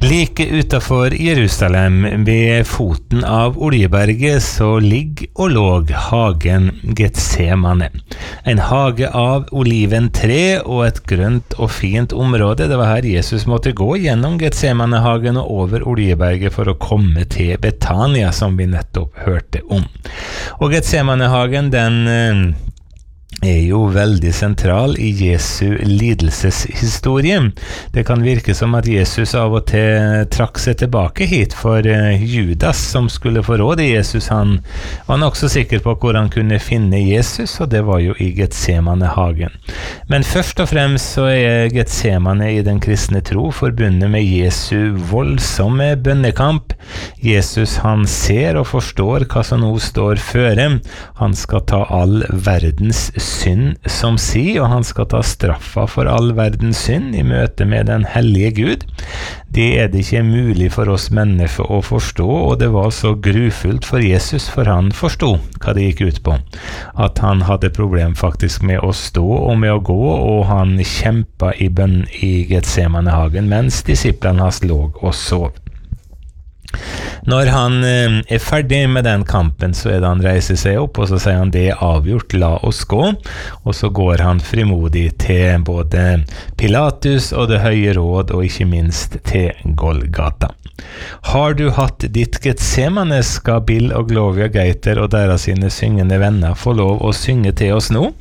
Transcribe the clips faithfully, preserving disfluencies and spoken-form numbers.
Like utenfor Jerusalem, ved foten av Oljeberget, så ligger og låg hagen Getsemane. En hage av oliventre og et grønt og fint område. Det var her Jesus måtte gå gjennom Getsemane-hagen og over Oljeberget for å komme til Betania, som vi nettopp hørte om. Og Getsemane-hagen, den er jo veldig sentral i Jesu lidelseshistorie. Det kan virke som at Jesus av og til trakk seg tilbake hit, for Judas, som skulle forråde Jesus, han var nok så sikker på hvor han kunne finne Jesus, og det var jo i Getsemane-hagen. Men først og fremst så er Getsemane i den kristne tro forbundet med Jesu voldsomme bønnekamp. Jesus, han ser og forstår hva som nå står føre. Han skal ta all verdens synd som si, og han skal ta straffa for all verdens synd i møte med den hellige Gud. Det er det ikke mulig for oss mennesker å forstå, og det var så grufullt for Jesus, for han forstod hva det gikk ut på. At han hadde problem faktisk med å stå og med å gå, og han kjempet i bønn i Getsemane-hagen, mens disiplene hans lå og sov. Når han eh, er ferdig med den kampen, så er det han reiser seg opp, og så sier han det er avgjort, la oss gå. Og så går han frimodig til både Pilatus og det høye råd, og ikke minst til Golgata. Har du hatt ditt Getsemane, skal Bill og Gloria Gaiter og deres sine syngende venner få lov å synge til oss nå.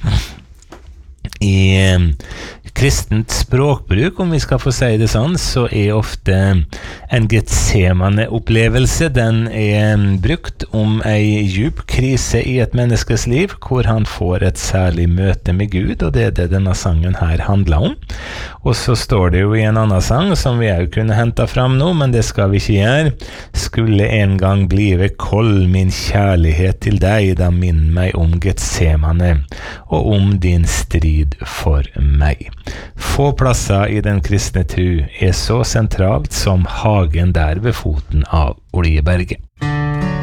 I eh, kristent språkbruk, om vi skal få si det sånn, så er ofte en Getsemane-opplevelse, den er brukt om ei djup krise i et menneskes liv, hvor han får et særlig møte med Gud, og det er det denne sangen her handler om. Og så står det jo i en annen sang, som vi også kunne hentet fram nå, men det skal vi ikke gjøre. Skulle en gang blive kold min kjærlighet til deg, da minn meg om Getsemane, og om din strid for meg. Få plasser i den kristne tro er så sentralt som hagen der ved foten av Oljeberget.